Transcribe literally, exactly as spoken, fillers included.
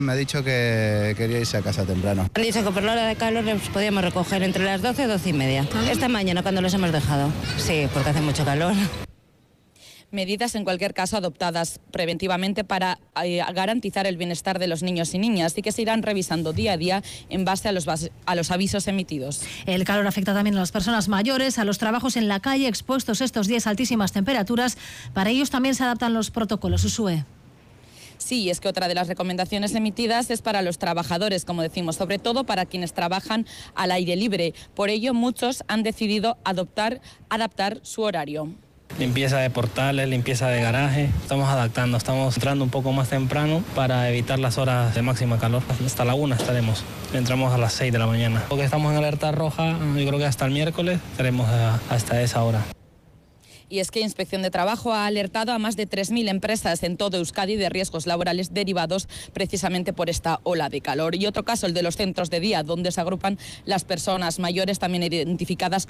Me ha dicho que quería irse a casa temprano. Han dicho que por la hora de calor les podíamos recoger entre las doce y doce y media. Esta mañana cuando los hemos dejado. Sí, porque hace mucho calor. Medidas en cualquier caso adoptadas preventivamente para eh, garantizar el bienestar de los niños y niñas y que se irán revisando día a día en base a los, a los avisos emitidos. El calor afecta también a las personas mayores, a los trabajos en la calle expuestos estos días a altísimas temperaturas. Para ellos también se adaptan los protocolos. Usue. Sí, es que otra de las recomendaciones emitidas es para los trabajadores, como decimos, sobre todo para quienes trabajan al aire libre. Por ello, muchos han decidido adoptar, adaptar su horario. Limpieza de portales, limpieza de garaje. Estamos adaptando, estamos entrando un poco más temprano para evitar las horas de máxima calor. Hasta la una estaremos. Entramos a las seis de la mañana. Porque estamos en alerta roja, yo creo que hasta el miércoles estaremos hasta esa hora. Y es que Inspección de Trabajo ha alertado a más de tres mil empresas en todo Euskadi de riesgos laborales derivados precisamente por esta ola de calor. Y otro caso, el de los centros de día, donde se agrupan las personas mayores también identificadas como